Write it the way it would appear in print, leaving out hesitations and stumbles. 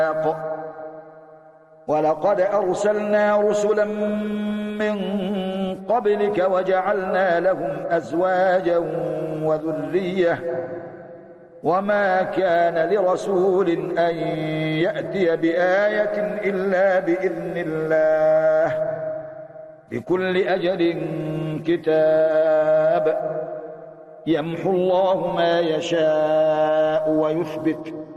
ولقد أرسلنا رسلا من قبلك وجعلنا لهم أزواجا وذرية وما كان لرسول أن يأتي بآية إلا بإذن الله لكل أجل كتاب يمحو الله ما يشاء ويثبت